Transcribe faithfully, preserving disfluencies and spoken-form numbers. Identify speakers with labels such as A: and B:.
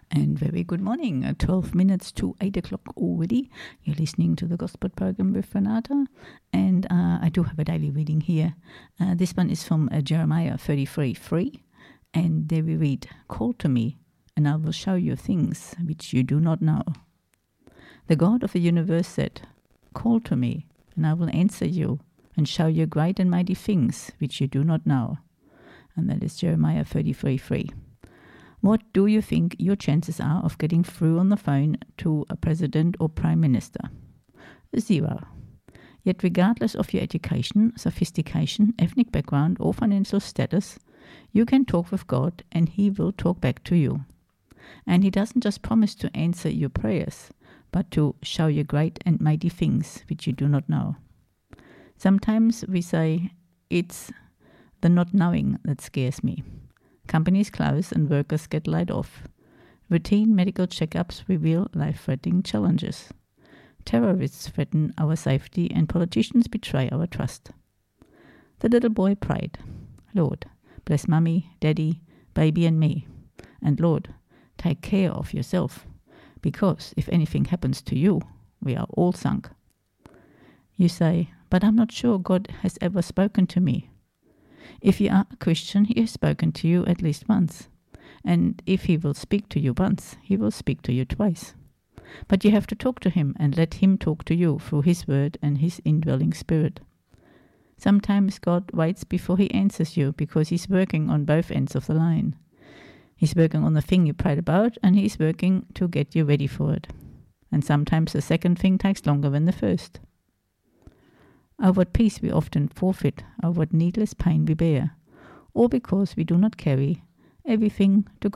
A: And very good morning, uh, twelve minutes to eight o'clock already. You're listening to the Gospel Program with Renata, and uh, I do have a daily reading here. Uh, this one is from uh, Jeremiah thirty-three three, and there we read, "Call to me, and I will show you things which you do not know." The God of the universe said, "Call to me, and I will answer you, and show you great and mighty things which you do not know." And that is Jeremiah thirty-three three. What do you think your chances are of getting through on the phone to a president or prime minister? Zero. Yet regardless of your education, sophistication, ethnic background or financial status, you can talk with God and He will talk back to you. And He doesn't just promise to answer your prayers, but to show you great and mighty things which you do not know. Sometimes we say, it's the not knowing that scares me. Companies close and workers get laid off. Routine medical checkups reveal life-threatening challenges. Terrorists threaten our safety and politicians betray our trust. The little boy prayed, "Lord, bless Mummy, Daddy, baby and me. And Lord, take care of yourself, because if anything happens to you, we are all sunk." You say, "But I'm not sure God has ever spoken to me." If you are a Christian, He has spoken to you at least once. And if He will speak to you once, He will speak to you twice. But you have to talk to Him and let Him talk to you through His word and His indwelling spirit. Sometimes God waits before He answers you because He's working on both ends of the line. He's working on the thing you prayed about, and He's working to get you ready for it. And sometimes the second thing takes longer than the first. Oh, what peace we often forfeit, oh, what needless pain we bear, all because we do not carry everything to God.